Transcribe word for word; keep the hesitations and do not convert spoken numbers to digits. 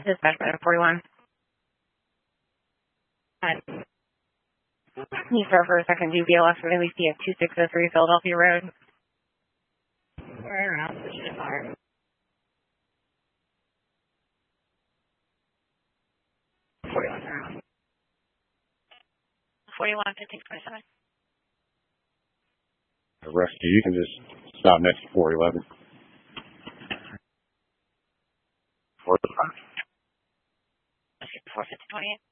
Dispatch at forty-one. Hi. Can you start for a second? Do B L S for N B C at two six zero three Philadelphia Road? Right around the fire. forty-one around. forty-one, fifteen, twenty-seven. Rescue, you can just stop next to four eleven. four fifty, twenty-eight.